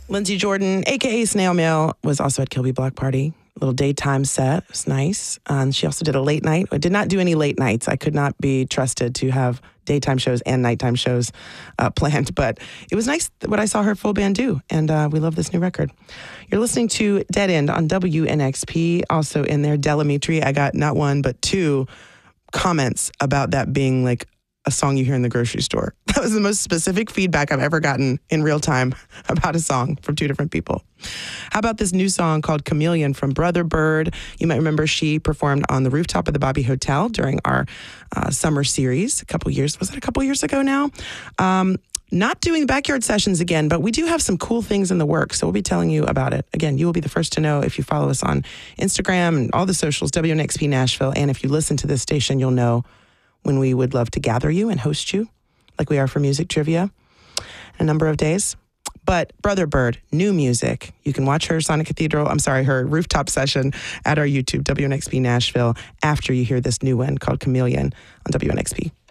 Lindsay Jordan, a.k.a. Snail Mail, was also at Kilby Block Party. A little daytime set. It was nice. She also did a late night. I did not do any late nights. I could not be trusted to have daytime shows and nighttime shows planned, but it was nice what I saw her full band do, and we love this new record. You're listening to Dead End on WNXP. Also in there, Delamitri. I got not one, but two comments about that being like a song you hear in the grocery store. That was the most specific feedback I've ever gotten in real time about a song from two different people. How about this new song called Chameleon from Brother Bird? You might remember she performed on the rooftop of the Bobby Hotel during our summer series a couple years ago now? Not doing backyard sessions again, but we do have some cool things in the works, so we'll be telling you about it. Again, you will be the first to know if you follow us on Instagram and all the socials, WNXP Nashville, and if you listen to this station, you'll know when we would love to gather you and host you, like we are for Music Trivia in a number of days. But Brother Bird, new music. You can watch her her rooftop session at our YouTube, WNXP Nashville, after you hear this new one called Chameleon on WNXP.